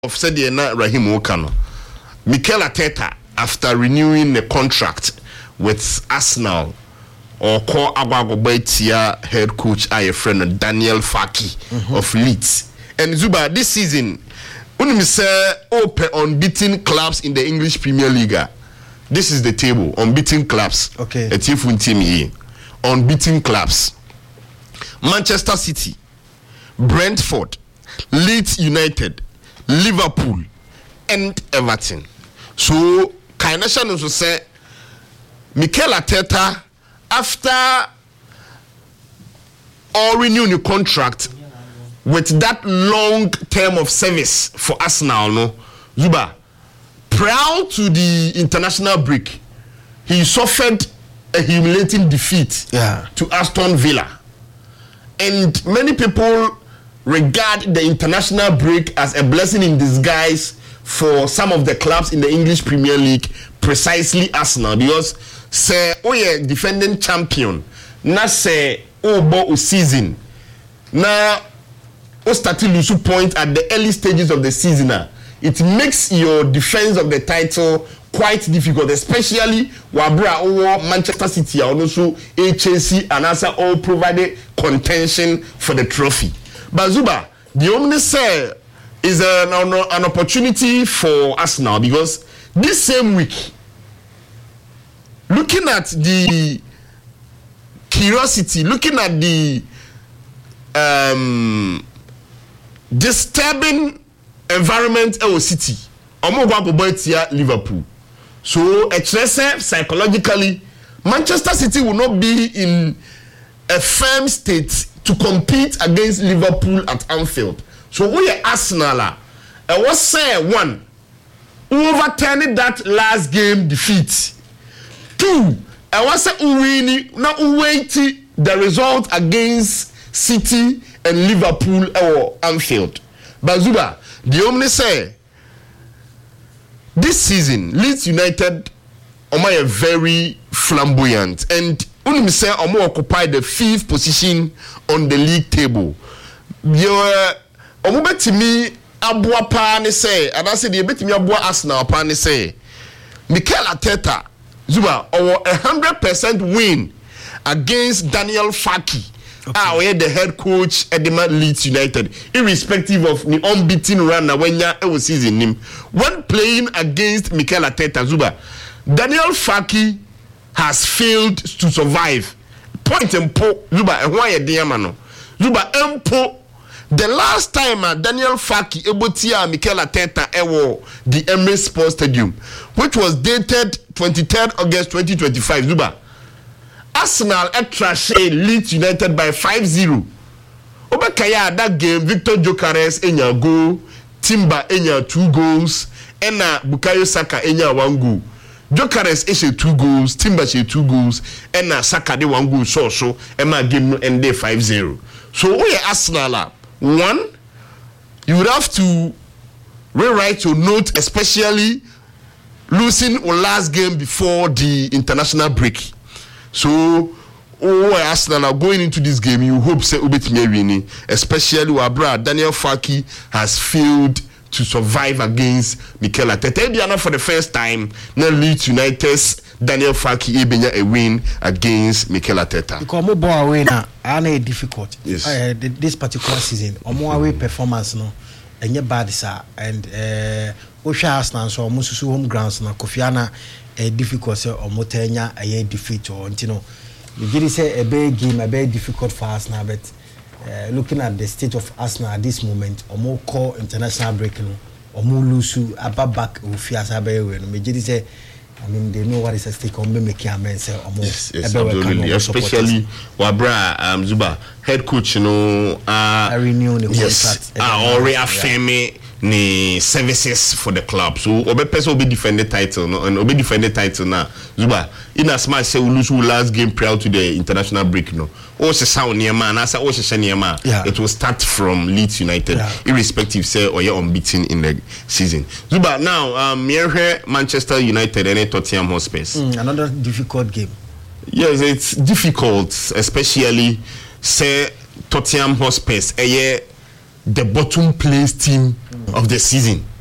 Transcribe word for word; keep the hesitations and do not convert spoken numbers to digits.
of Sediena Rahim Okano. Mikel Arteta, after renewing the contract with Arsenal, or call Agbagobetia head coach, our friend Daniel Faki mm-hmm. of Leeds. And Zuba, this season, when we say open unbeaten clubs in the English Premier League, this is the table, unbeaten clubs. Okay. A team team here. Unbeaten clubs. Manchester City, Brentford, Leeds United, Liverpool, and Everton. So, Kainashan also say, Mikel Arteta, after all renewing the contract with that long term of service for Arsenal, no, Zuba, prior to the international break, he suffered a humiliating defeat yeah. to Aston Villa. And many people regard the international break as a blessing in disguise for some of the clubs in the English Premier League, precisely Arsenal, because say oh yeah defending champion na say oh bo season na o start lose point at the early stages of the season. It makes your defense of the title quite difficult, especially wabra or Manchester City and also H S C and also all provided contention for the trophy. But Zuba, the only say is an, an opportunity for Arsenal, because this same week, looking at the curiosity, looking at the um, disturbing environment in the city, I'm going to go to Liverpool. So, psychologically, Manchester City will not be in a firm state to compete against Liverpool at Anfield. So, we are Arsenal. I was saying, one, overturning that last game defeat. Two, I was saying, now wait the result against City and Liverpool or Anfield. But Zuba, the only say, this season, Leeds United are very flamboyant, and only say Omo occupy the fifth position on the league table. Your Omo betimi abua pa ne say, and I said the betimi abua Arsenal pa ne say, Mikel Arteta, Zuba, our a hundred percent win against Daniel Faki. Okay. Ah, we had the head coach at the Leeds United, irrespective of the unbeaten run when you was season him. When playing against Mikel Arteta, Zuba, Daniel Faki has failed to survive. Point and po, Zuba, and why a diamano? Zuba, empo. The last time uh, Daniel Faki ebotia Mikel Arteta ewo the Emirates Sports Stadium, which was dated twenty-third August twenty twenty-five, Zuba. Arsenal trashed Leeds United by five zero. Obekaya that game, Victor Gyökeres enya goal, Timber enya two goals, and Bukayo Saka enya one goal. Gyökeres issue two goals, Timber issue two goals, and Saka de one goal so so, and my game end day five zero. So we Arsenal one, you would have to rewrite your note, especially losing your last game before the international break. So, oh, Arsenal are going into this game. You hope say ubetime winning, especially where Daniel Faki has failed to survive against Mikel Arteta. Maybe for the first time, now Leeds United's Daniel Faki ebenya a win against Mikel Arteta. Because more ball away now, are difficult. Yes. Uh, this particular season, or more away performance no, and your bad sir, and uh, Osha Arsenal so almost home grounds na Kofiana. A difficult or motenya a defeat or you know you did say a big game a very difficult for us now, but uh, looking at the state of Arsenal at this moment or more core international breaking or more loose about back of Fias Abbey me say I mean they know what is at stake on me making amends or more yes, yes, absolutely, especially Wabra um Zuba head coach you know uh I renew the yes, contract uh, or reaffirm yeah. Ni services for the club. So obe person will be defend the title no and obe defend the title now. Zuba in as much say we lose last game prior to the international break no. O se sound near man as o se near man. It will start from Leeds United yeah. irrespective say or you unbeaten in the season. Zuba now um here Manchester United and Tottenham Hotspur. Mm, another difficult game. Yes, it's difficult, especially say Tottenham Hotspur a year the bottom place team mm. of the season.